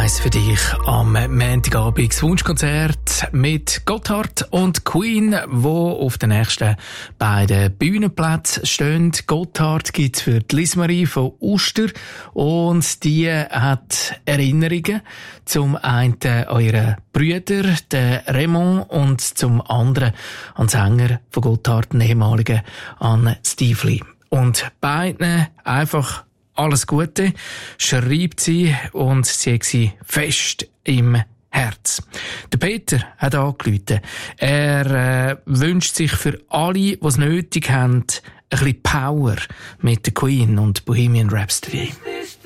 1 für dich am Montagabend. Das Wunschkonzert mit Gotthard und Queen, wo auf den nächsten beiden Bühnenplätzen stehen. Gotthard gibt es für die Lismarie von Uster und die hat Erinnerungen. Zum einen an ihren Brüder, den Raymond, und zum anderen an den Sänger von Gotthard, den ehemaligen, an Steve Lee. Und beiden einfach alles Gute, schreibt sie, und sie hat sie fest im Herz. Der Peter hat angerufen. Er wünscht sich für alle, die es nötig haben, ein bisschen Power mit der Queen und Bohemian Rhapsody.